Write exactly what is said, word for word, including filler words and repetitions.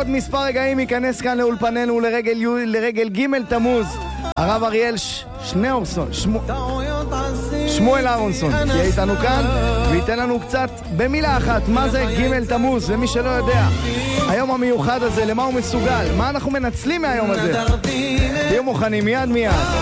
בעוד מספר רגעים ייכנס כאן לאולפנינו לרגל, לרגל ג' תמוז הרב אריאל ש... שניאורסון, שמו... שמואל אהרונסון יהיה איתנו כאן וייתן לנו קצת במילה אחת מה זה ג' תמוז, למי שלא יודע היום המיוחד הזה, למה הוא מסוגל, מה אנחנו מנצלים מהיום הזה. תהיו מוכנים מיד מיד.